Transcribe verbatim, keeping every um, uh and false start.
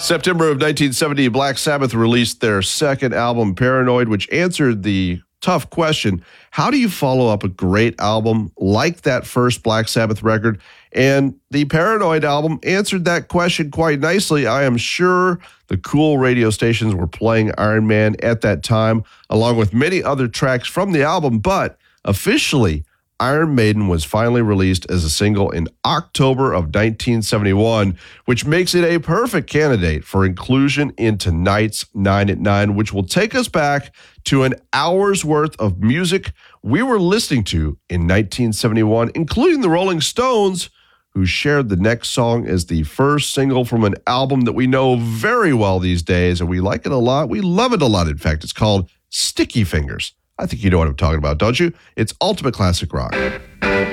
September of nineteen seventy, Black Sabbath released their second album, Paranoid, which answered the tough question, how do you follow up a great album like that first Black Sabbath record? And the Paranoid album answered that question quite nicely. I am sure the cool radio stations were playing Iron Man at that time, along with many other tracks from the album, but officially, Iron Maiden was finally released as a single in October of nineteen seventy-one, which makes it a perfect candidate for inclusion in tonight's nine at nine, which will take us back to an hour's worth of music we were listening to in nineteen seventy-one, including the Rolling Stones, who shared the next song as the first single from an album that we know very well these days, and we like it a lot. We love it a lot, in fact. It's called Sticky Fingers. I think you know what I'm talking about, don't you? It's ultimate classic rock.